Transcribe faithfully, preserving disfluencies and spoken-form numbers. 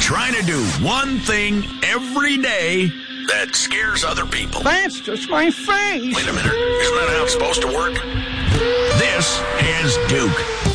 trying to do one thing every day that scares other people. That's just my face. Wait a minute. Isn't that how it's supposed to work? This is Duke